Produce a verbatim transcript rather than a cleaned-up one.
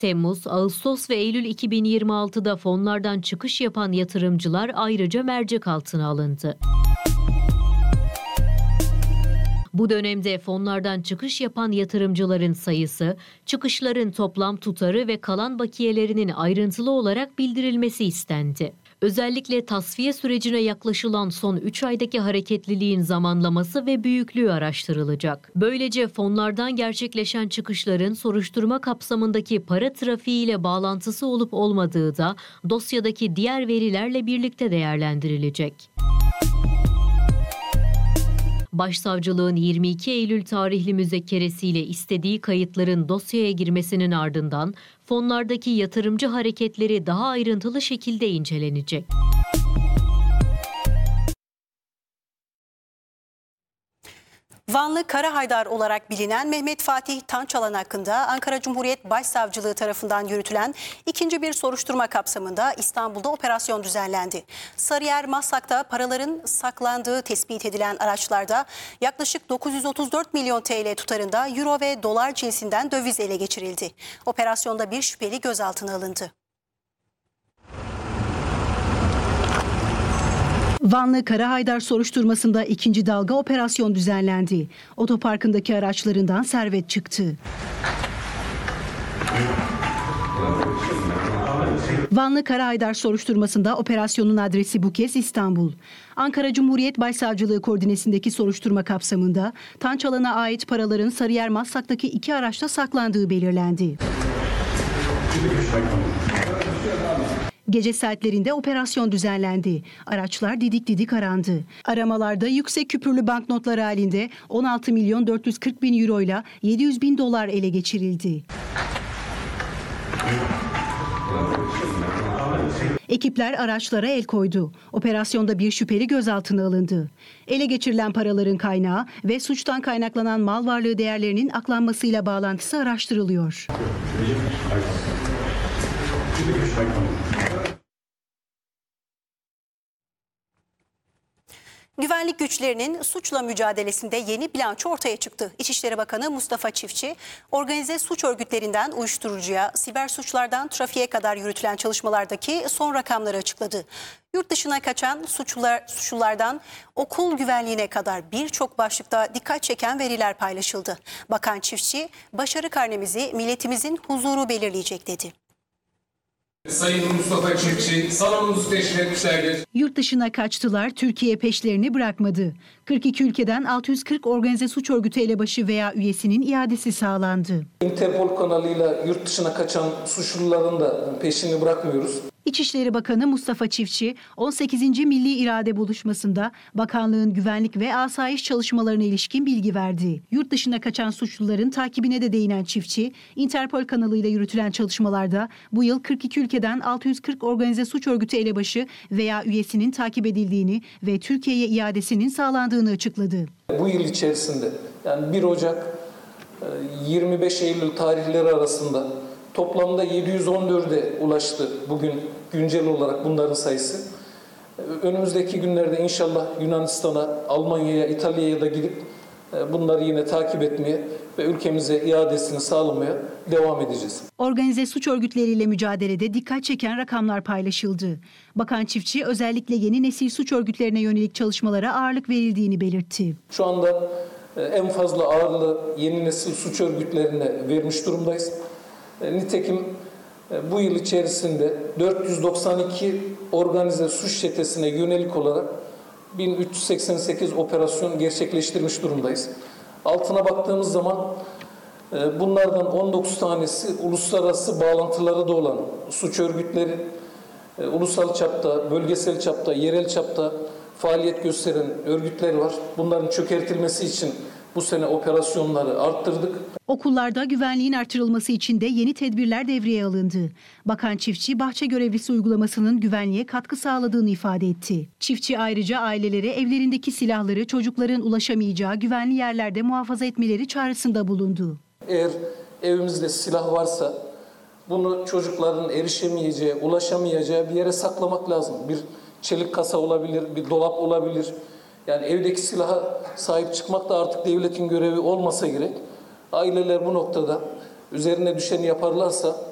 Temmuz, Ağustos ve Eylül iki bin yirmi altıda fonlardan çıkış yapan yatırımcılar ayrıca mercek altına alındı. Bu dönemde fonlardan çıkış yapan yatırımcıların sayısı, çıkışların toplam tutarı ve kalan bakiyelerinin ayrıntılı olarak bildirilmesi istendi. Özellikle tasfiye sürecine yaklaşılan son üç aydaki hareketliliğin zamanlaması ve büyüklüğü araştırılacak. Böylece fonlardan gerçekleşen çıkışların soruşturma kapsamındaki para trafiği ile bağlantısı olup olmadığı da dosyadaki diğer verilerle birlikte değerlendirilecek. Başsavcılığın yirmi iki Eylül tarihli müzekkeresiyle istediği kayıtların dosyaya girmesinin ardından fonlardaki yatırımcı hareketleri daha ayrıntılı şekilde incelenecek. Vanlı Kara Haydar olarak bilinen Mehmet Fatih Tançalan hakkında Ankara Cumhuriyet Başsavcılığı tarafından yürütülen ikinci bir soruşturma kapsamında İstanbul'da operasyon düzenlendi. Sarıyer Maslak'ta paraların saklandığı tespit edilen araçlarda yaklaşık dokuz yüz otuz dört milyon T L tutarında euro ve dolar cinsinden döviz ele geçirildi. Operasyonda bir şüpheli gözaltına alındı. Vanlı Kara Haydar soruşturmasında ikinci dalga operasyon düzenlendi. Otoparkındaki araçlarından servet çıktı. Vanlı Kara Haydar soruşturmasında operasyonun adresi bu kez İstanbul. Ankara Cumhuriyet Başsavcılığı koordinesindeki soruşturma kapsamında Tançalan'a ait paraların Sarıyer Maslak'taki iki araçta saklandığı belirlendi. Gece saatlerinde operasyon düzenlendi. Araçlar didik didik arandı. Aramalarda yüksek küpürlü banknotlar halinde on altı milyon dört yüz kırk bin euro ile yedi yüz bin dolar ele geçirildi. Ekipler araçlara el koydu. Operasyonda bir şüpheli gözaltına alındı. Ele geçirilen paraların kaynağı ve suçtan kaynaklanan mal varlığı değerlerinin aklanmasıyla bağlantısı araştırılıyor. Güvenlik güçlerinin suçla mücadelesinde yeni bilanço ortaya çıktı. İçişleri Bakanı Mustafa Çiftçi, organize suç örgütlerinden uyuşturucuya, siber suçlardan trafiğe kadar yürütülen çalışmalardaki son rakamları açıkladı. Yurt dışına kaçan suçlular, suçlulardan okul güvenliğine kadar birçok başlıkta dikkat çeken veriler paylaşıldı. Bakan Çiftçi, başarı karnemizi milletimizin huzuru belirleyecek dedi. Sayın Mustafa Çiftçi salonumuzu teşrif etmişlerdir. Yurt dışına kaçtılar, Türkiye peşlerini bırakmadı. kırk iki ülkeden altı yüz kırk organize suç örgütü elebaşı veya üyesinin iadesi sağlandı. Interpol kanalıyla yurt dışına kaçan suçluların da peşini bırakmıyoruz. İçişleri Bakanı Mustafa Çiftçi, on sekizinci Milli İrade Buluşması'nda bakanlığın güvenlik ve asayiş çalışmalarına ilişkin bilgi verdi. Yurt dışına kaçan suçluların takibine de değinen Çiftçi, Interpol kanalıyla yürütülen çalışmalarda bu yıl kırk iki ülkeden altı yüz kırk organize suç örgütü elebaşı veya üyesinin takip edildiğini ve Türkiye'ye iadesinin sağlandığını açıkladı. Bu yıl içerisinde yani bir Ocak yirmi beş Eylül tarihleri arasında toplamda yedi yüz on dörde ulaştı bugün güncel olarak bunların sayısı. Önümüzdeki günlerde inşallah Yunanistan'a, Almanya'ya, İtalya'ya da gidip bunları yine takip etmeye ve ülkemize iadesini sağlamaya devam edeceğiz. Organize suç örgütleriyle mücadelede dikkat çeken rakamlar paylaşıldı. Bakan Çiftçi özellikle yeni nesil suç örgütlerine yönelik çalışmalara ağırlık verildiğini belirtti. Şu anda en fazla ağırlığı yeni nesil suç örgütlerine vermiş durumdayız. Nitekim bu yıl içerisinde dört yüz doksan iki organize suç çetesine yönelik olarak bin üç yüz seksen sekiz operasyon gerçekleştirmiş durumdayız. Altına baktığımız zaman bunlardan on dokuz tanesi uluslararası bağlantıları da olan suç örgütleri, ulusal çapta, bölgesel çapta, yerel çapta faaliyet gösteren örgütler var. Bunların çökertilmesi için bu sene operasyonları arttırdık. Okullarda güvenliğin artırılması için de yeni tedbirler devreye alındı. Bakan Çiftçi, bahçe görevlisi uygulamasının güvenliğe katkı sağladığını ifade etti. Çiftçi ayrıca ailelere evlerindeki silahları çocukların ulaşamayacağı güvenli yerlerde muhafaza etmeleri çağrısında bulundu. Eğer evimizde silah varsa bunu çocukların erişemeyeceği, ulaşamayacağı bir yere saklamak lazım. Bir çelik kasa olabilir, bir dolap olabilir. Yani evdeki silaha sahip çıkmak da artık devletin görevi olmasa gerek. Aileler bu noktada üzerine düşeni yaparlarsa